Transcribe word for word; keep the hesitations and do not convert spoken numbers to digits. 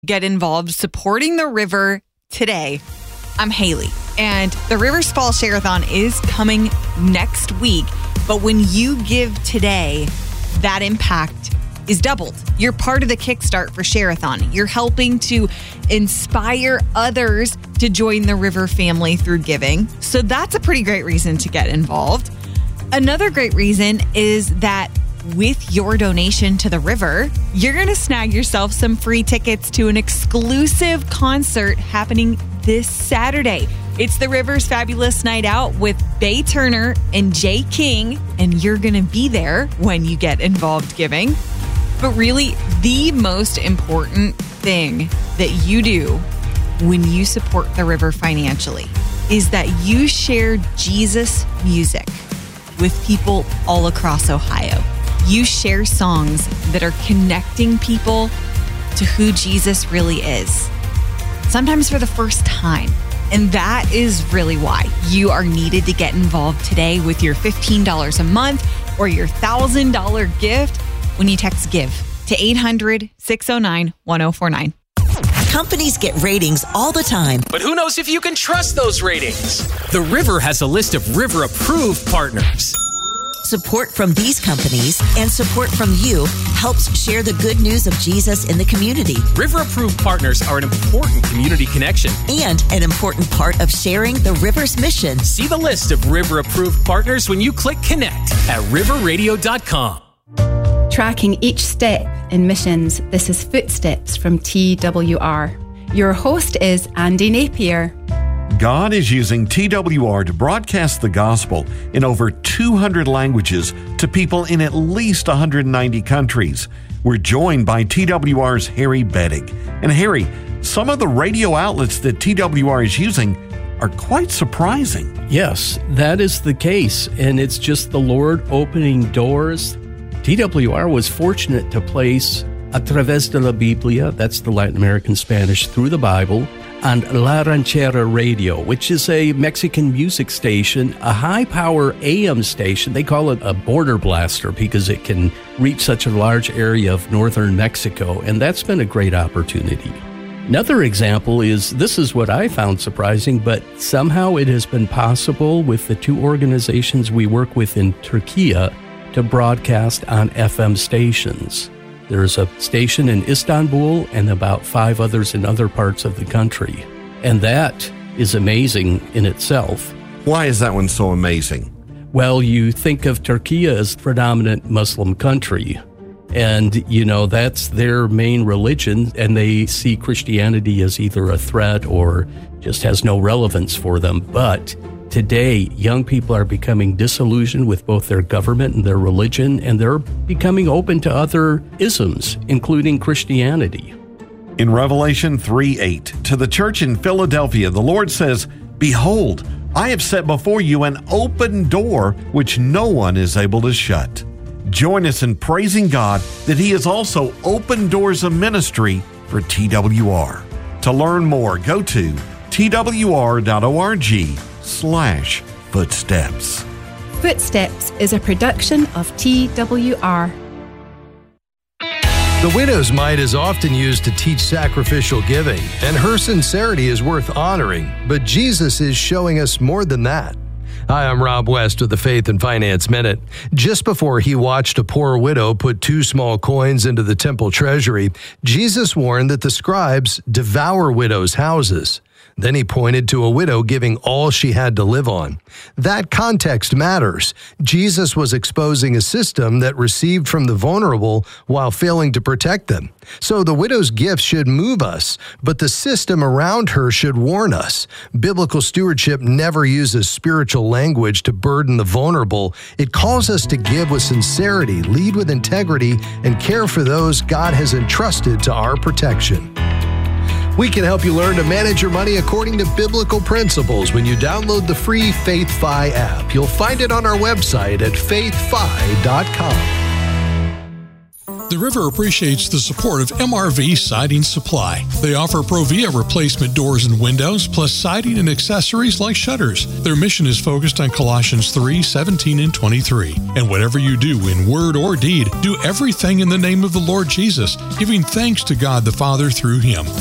get involved supporting the river today. I'm Haley, and the Rivers Fall Share-a-thon is coming next week. But when you give today, that impact is doubled. You're part of the Kickstart for Share-a-thon. You're helping to inspire others to join the River family through giving. So that's a pretty great reason to get involved. Another great reason is that with your donation to the river, you're going to snag yourself some free tickets to an exclusive concert happening this Saturday. It's the River's Fabulous Night Out with Bay Turner and Jay King, and you're going to be there when you get involved giving. But really, the most important thing that you do when you support the river financially is that you share Jesus music with people all across Ohio. You share songs that are connecting people to who Jesus really is, sometimes for the first time. And that is really why you are needed to get involved today with your fifteen dollars a month or your one thousand dollars gift when you text GIVE to eight hundred, six oh nine, one oh four nine. Companies get ratings all the time. But who knows if you can trust those ratings? The River has a list of River-approved partners. Support from these companies and support from you helps share the good news of Jesus in the community. River-approved partners are an important community connection and an important part of sharing the River's mission. See the list of River-approved partners when you click Connect at river radio dot com. Tracking each step in missions, this is Footsteps from T W R. Your host is Andy Napier. God is using T W R to broadcast the gospel in over two hundred languages to people in at least one hundred ninety countries. We're joined by T W R's Harry Bettig. And Harry, some of the radio outlets that T W R is using are quite surprising. Yes, that is the case. And it's just the Lord opening doors. T W R was fortunate to place A Través de la Biblia, that's the Latin American Spanish, through the Bible, on La Ranchera Radio, which is a Mexican music station, a high-power A M station. They call it a border blaster because it can reach such a large area of northern Mexico, and that's been a great opportunity. Another example is, this is what I found surprising, but somehow it has been possible with the two organizations we work with in Turkey to broadcast on F M stations. There's a station in Istanbul and about five others in other parts of the country. And that is amazing in itself. Why is that one so amazing? Well, you think of Turkey as a predominant Muslim country. And, you know, that's their main religion. And they see Christianity as either a threat or just has no relevance for them. But today, young people are becoming disillusioned with both their government and their religion, and they're becoming open to other isms, including Christianity. In Revelation three eight, to the church in Philadelphia, the Lord says, "Behold, I have set before you an open door which no one is able to shut." Join us in praising God that He has also opened doors of ministry for T W R. To learn more, go to t w r dot org slash footsteps. Footsteps is a production of T W R. The widow's mite is often used to teach sacrificial giving, and her sincerity is worth honoring, but Jesus is showing us more than that. Hi, I'm Rob West with the Faith and Finance Minute. Just before he watched a poor widow put two small coins into the temple treasury, Jesus warned that the scribes devour widows' houses. Then he pointed to a widow giving all she had to live on. That context matters. Jesus was exposing a system that received from the vulnerable while failing to protect them. So the widow's gift should move us, but the system around her should warn us. Biblical stewardship never uses spiritual language to burden the vulnerable. It calls us to give with sincerity, lead with integrity, and care for those God has entrusted to our protection. We can help you learn to manage your money according to biblical principles when you download the free FaithFi app. You'll find it on our website at faith fi dot com. The River appreciates the support of M R V Siding Supply. They offer Provia replacement doors and windows, plus siding and accessories like shutters. Their mission is focused on Colossians three, seventeen, and twenty-three. And whatever you do in word or deed, do everything in the name of the Lord Jesus, giving thanks to God the Father through Him.